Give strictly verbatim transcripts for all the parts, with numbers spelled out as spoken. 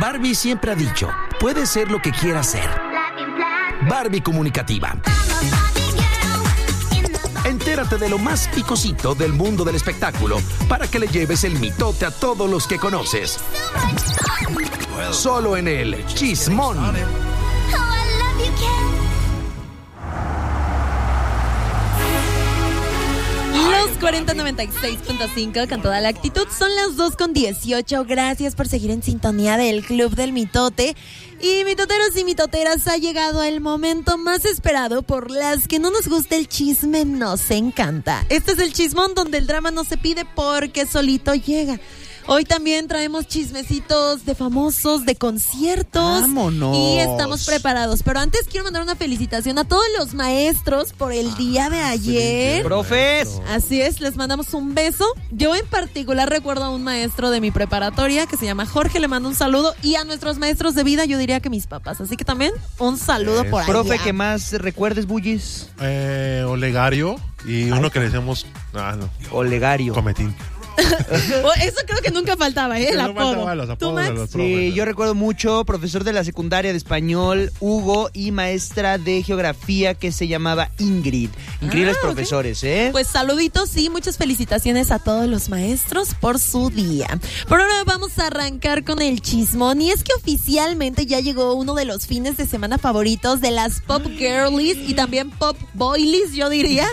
Barbie siempre ha dicho, puedes ser lo que quieras ser. Barbie Comunicativa. Entérate de lo más picosito del mundo del espectáculo para que le lleves el mitote a todos los que conoces. Solo en el Chismón. Los cuarenta noventa y seis punto cinco con toda la actitud. Son las dos con dieciocho. Gracias por seguir en sintonía del Club del Mitote. Y mitoteros y mitoteras, ha llegado el momento más esperado por las que no nos gusta el chisme, nos encanta. Este es el Chismón, donde el drama no se pide porque solito llega. Hoy también traemos chismecitos de famosos, de conciertos. ¡Vámonos! Y estamos preparados. Pero antes quiero mandar una felicitación a todos los maestros por el día de ayer. ¡Profes! Así es, les mandamos un beso. Yo en particular recuerdo a un maestro de mi preparatoria que se llama Jorge, le mando un saludo. Y a nuestros maestros de vida, yo diría que mis papás. Así que también un saludo por ahí. Profe, ¿qué más recuerdes, Bullis? Eh, Olegario y uno que le decíamos... Ah, no. Olegario. Cometín. Eso creo que nunca faltaba, ¿eh? El No apodo. faltaban los ¿Tú, apodos Max? de los Sí, profes. yo recuerdo mucho, profesor de la secundaria de español, Hugo, y maestra de geografía que se llamaba Ingrid. Increíbles Ah, ok. profesores, ¿eh? Pues saluditos y muchas felicitaciones a todos los maestros por su día. Por ahora vamos a arrancar con el chismón. Y es que oficialmente ya llegó uno de los fines de semana favoritos de las pop girlies y también pop boylies, yo diría.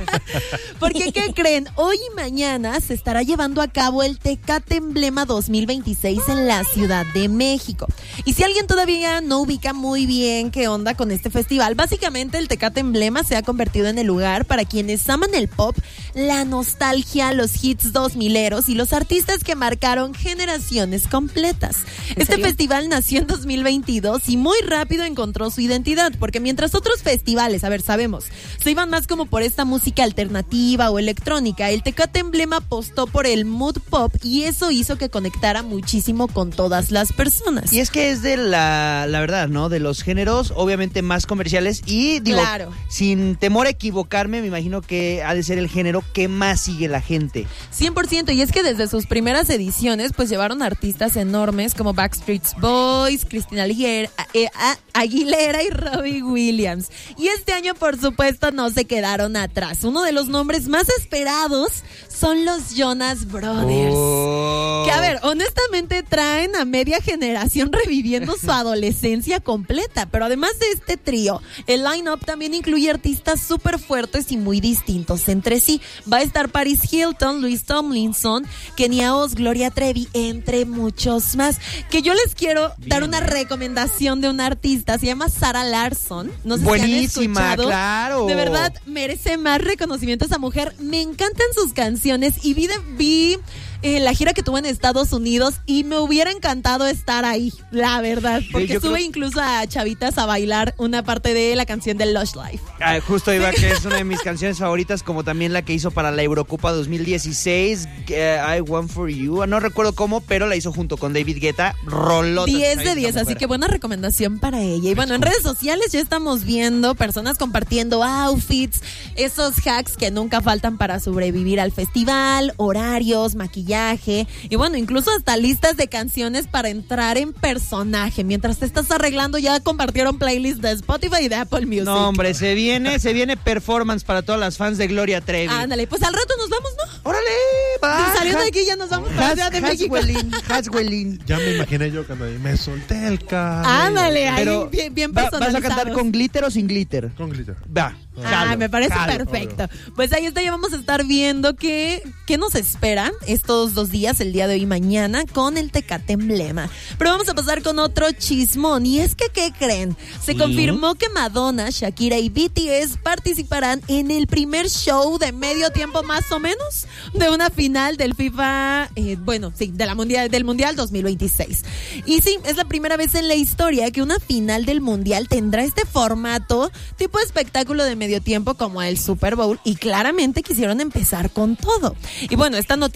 Porque, ¿qué creen? Hoy y mañana se estará llevando a cabo el Tecate Emblema dos mil veintiséis en la Ciudad de México. Y si alguien todavía no ubica muy bien qué onda con este festival, básicamente el Tecate Emblema se ha convertido en el lugar para quienes aman el pop, la nostalgia, los hits dos mileros y los artistas que marcaron generaciones completas. Este serio? festival nació en dos mil veintidós y muy rápido encontró su identidad, porque mientras otros festivales, a ver, sabemos, se iban más como por esta música alternativa o electrónica, el Tecate Emblema apostó por el mood pop y eso hizo que conectara muchísimo con todas las personas. Y es que es de la, la verdad, ¿no? De los géneros, obviamente más comerciales y digo, Claro. sin temor a equivocarme, me imagino que ha de ser el género que más sigue la gente. cien por ciento, y es que desde sus primeras ediciones pues llevaron artistas enormes como Backstreet Boys, Christina Aguilera, eh, Aguilera y Robbie Williams. Y este año por supuesto no se quedaron atrás. Uno de los nombres más esperados son los Jonas Brothers. Oh. Que a ver, honestamente traen a media generación reviviendo su adolescencia completa, pero además de este trío, el line-up también incluye artistas súper fuertes y muy distintos entre sí. Va a estar Paris Hilton, Louis Tomlinson, Kenia Oz, Gloria Trevi, entre muchos más. Que yo les quiero Bien, dar una eh. recomendación de una artista, se llama Sarah Larson. No sé Buenísima, si han escuchado. claro. De verdad, merece más reconocimiento esa mujer. Me encantan sus canciones y vi, de, vi eh, la gira que tuvo en Estados Unidos y me hubiera encantado estar ahí, la verdad, porque yo sube creo- incluso a chavitas a bailar una parte de la canción de Lush Life. Ah, justo iba que es una de mis canciones favoritas, como también la que hizo para la Eurocopa dos mil dieciséis, eh, I Want For You, no recuerdo cómo, pero la hizo junto con David Guetta, rolota. diez de diez, así que buena recomendación para ella. Y bueno, en redes sociales ya estamos viendo personas compartiendo outfits, esos hacks que nunca faltan para sobrevivir al festival, horarios, maquillaje y bueno, incluso hasta listas de canciones para entrar en personaje. Mientras te estás arreglando ya compartieron playlists de Spotify y de Apple Music. No, hombre, se viene, se viene performance para todas las fans de Gloria Trevi. Ándale, pues al rato nos vamos, ¿no? ¡Órale! Va, Saliendo de has- aquí ya nos vamos para la Ciudad de has- México. Haswelin, Haswelin. Ya me imaginé yo cuando ahí me solté el cabello. Ándale, ahí Pero, bien, bien va- ¿vas a personalizados. cantar con glitter o sin glitter? Con glitter. Va. Ah, jalo, me parece jalo. perfecto. Pues ahí está, ya vamos a estar viendo qué, qué nos espera estos dos días, el día de hoy y mañana, con el Tecate Emblema. Pero vamos a pasar con otro chismón. Y es que, ¿qué creen? Se ¿Sí? confirmó que Madonna, Shakira y B T S participarán en el primer show de medio tiempo más o menos de una final del FIFA, eh, bueno, sí, de la mundial, del Mundial dos mil veintiséis. Y sí, es la primera vez en la historia que una final del Mundial tendrá este formato tipo espectáculo de medio tiempo como el Super Bowl, y claramente quisieron empezar con todo. Y bueno, esta noticia explotó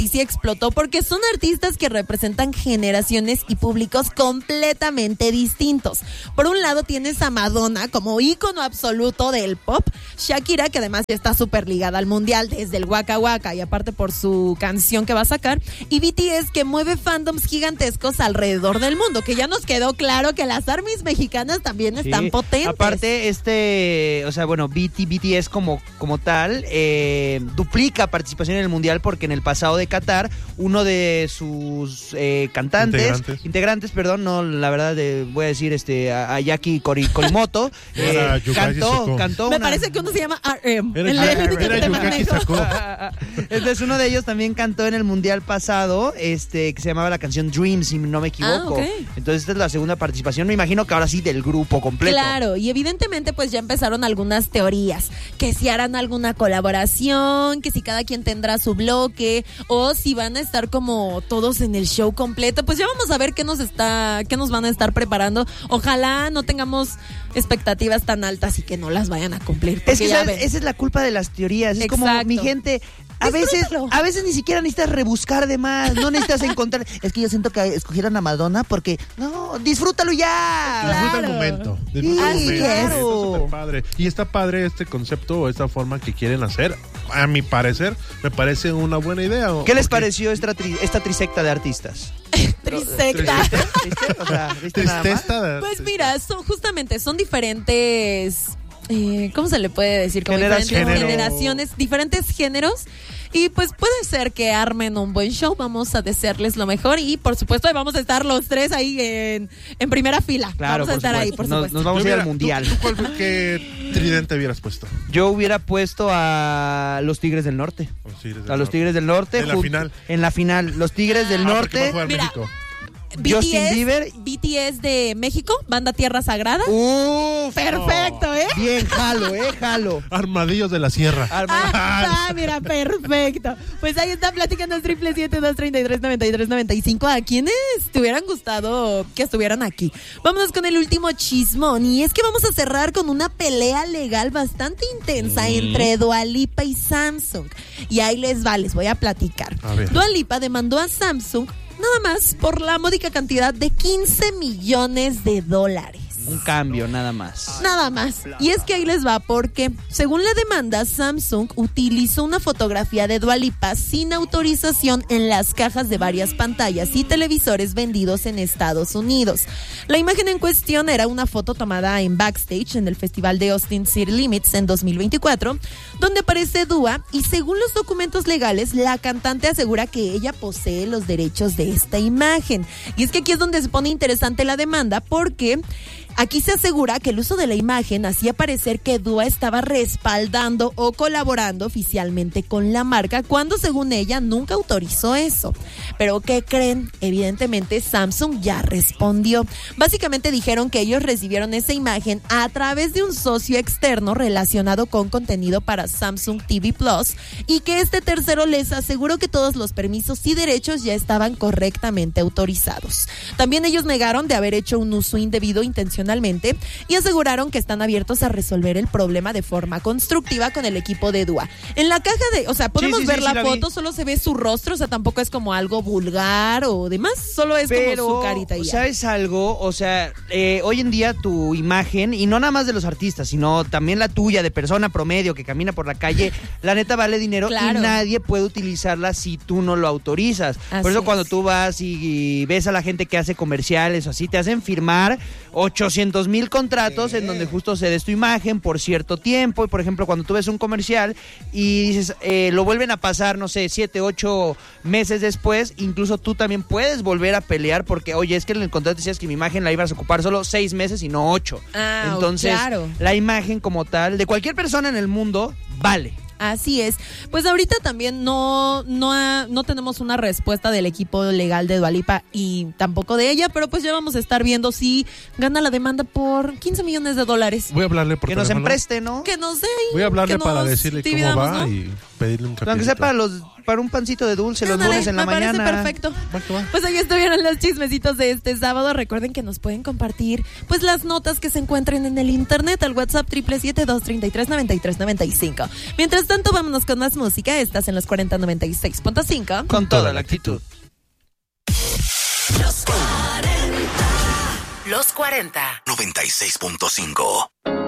explotó porque son artistas que representan generaciones y públicos completamente distintos. Por un lado tienes a Madonna como ícono absoluto del pop, Shakira, que además ya está súper ligada al mundial desde el Waka Waka y aparte por su canción que va a sacar, y B T S, que mueve fandoms gigantescos alrededor del mundo, que ya nos quedó claro que las armies mexicanas también Sí. están potentes. Aparte, este, o sea, bueno, B T, B T S como, como tal, eh, duplica participación en el Mundial porque en el pasado de Qatar, uno de sus eh, cantantes, Integrantes. integrantes, perdón, no, la verdad, eh, voy a decir, este, a- Ayaki Kori- Korimoto, eh, Era Yukagi cantó, Sako. cantó Me una- parece que uno se llama R M. Era, El- era, el único que era te Yukaki manejo. Sako. Entonces uno de ellos también cantó en el Mundial pasado, este, que se llamaba la canción Dreams, si no me equivoco. Ah, ok. Entonces esta es la segunda participación, me imagino que ahora sí del grupo completo. Claro, y evidentemente pues ya empezaron algunas teorías, que si harán alguna colaboración, que si cada quien tendrá su bloque, o si van a estar como todos en el show completo. Pues ya vamos a ver qué nos está, qué nos van a estar preparando. Ojalá no tengamos expectativas tan altas y que no las vayan a cumplir. Es porque que ya ¿sabes? ven. Esa es la culpa de las teorías. Es como, Exacto. mi gente, a veces, Disfrútalo. a veces ni siquiera necesitas rebuscar de más, no necesitas encontrar. Es que yo siento que escogieron a Madonna porque, no, disfrútalo ya. Disfruta el Claro. momento. Sí, Disfruta el momento. claro. Está súper padre. Y está padre este concepto o esta forma que quieren hacer. A mi parecer, me parece una buena idea. ¿Qué les Porque- pareció esta, tri- esta trisecta de artistas? Trisecta. ¿Viste? O sea, ¿viste nada más? Tristeza. Pues mira, son justamente, son diferentes, eh, ¿cómo se le puede decir? Como Generaciones. diferentes Género. generaciones, diferentes géneros. Y pues puede ser que armen un buen show. Vamos a desearles lo mejor. Y por supuesto vamos a estar los tres ahí en, en primera fila. Claro, vamos a por estar ahí, supuesto. por Nos- supuesto. nos vamos a ir Yo al hubiera- mundial. ¿Tú, tú cuál fue- qué tridente hubieras puesto? Yo hubiera puesto a los Tigres del Norte. A los Tigres del Norte. En la junto- final. En la final. Los Tigres del Ah, porque va a Norte. jugar Mira. México. Justin Bieber. B T S de México, banda Tierra Sagrada. Uf, Perfecto, ¿eh? bien, jalo, eh, jalo. Armadillos de la Sierra. Arma- Ah, ah, mira, perfecto. Pues ahí está platicando el triple siete dos treinta y tres noventa y tres noventa y cinco. A quienes te hubieran gustado que estuvieran aquí. Vámonos con el último chismón. Y es que vamos a cerrar con una pelea legal bastante intensa entre Dua Lipa y Samsung. Y ahí les va, les voy a platicar. A ver. Dua Lipa demandó a Samsung nada más por la módica cantidad de quince millones de dólares. Un cambio, nada más. Nada más. Y es que ahí les va porque, según la demanda, Samsung utilizó una fotografía de Dua Lipa sin autorización en las cajas de varias pantallas y televisores vendidos en Estados Unidos. La imagen en cuestión era una foto tomada en backstage en el Festival de Austin City Limits en dos mil veinticuatro, donde aparece Dua y, según los documentos legales, la cantante asegura que ella posee los derechos de esta imagen. Y es que aquí es donde se pone interesante la demanda porque aquí se asegura que el uso de la imagen hacía parecer que Dua estaba respaldando o colaborando oficialmente con la marca, cuando según ella nunca autorizó eso. Pero ¿qué creen? Evidentemente Samsung ya respondió. Básicamente dijeron que ellos recibieron esa imagen a través de un socio externo relacionado con contenido para Samsung T V Plus y que este tercero les aseguró que todos los permisos y derechos ya estaban correctamente autorizados. También ellos negaron de haber hecho un uso indebido intencionalmente y aseguraron que están abiertos a resolver el problema de forma constructiva con el equipo de Dua. En la caja de, o sea, podemos Sí, sí, ver sí, la sí la vi. foto, solo se ve su rostro, o sea, tampoco es como algo vulgar o demás, solo es Pero, como su carita y ya. ¿sabes algo? O sea, eh, hoy en día tu imagen, y no nada más de los artistas, sino también la tuya de persona promedio que camina por la calle, la neta vale dinero Claro. y nadie puede utilizarla si tú no lo autorizas. Así por eso es. cuando tú vas y, y ves a la gente que hace comerciales o así, te hacen firmar ochocientos mil contratos en donde justo se des tu imagen por cierto tiempo. Y por ejemplo, cuando tú ves un comercial y dices, eh, lo vuelven a pasar, no sé, siete, ocho meses después, incluso tú también puedes volver a pelear porque, oye, es que en el contrato decías que mi imagen la ibas a ocupar solo seis meses y no ocho. Ah, Entonces, claro. la imagen como tal de cualquier persona en el mundo vale. Así es. Pues ahorita también no no ha- no tenemos una respuesta del equipo legal de Dua Lipa y tampoco de ella, pero pues ya vamos a estar viendo si gana la demanda por quince millones de dólares. Voy a hablarle por Que nos teléfono. empreste, ¿no? Que no sé. Voy a hablarle que para nos decirle cómo dividamos, va ¿no? y pedirle un capítulo. Aunque sea para, los, para un pancito de dulce los Ándale, lunes en la me mañana. parece perfecto. Va que va. Pues ahí estuvieron los chismecitos de este sábado. Recuerden que nos pueden compartir pues las notas que se encuentren en el internet al WhatsApp siete siete siete, dos tres tres, nueve tres nueve cinco. Mientras tanto, vámonos con más música. Estás en los cuarenta noventa y seis punto cinco. Con toda la actitud. Los cuarenta. noventa y seis punto cinco.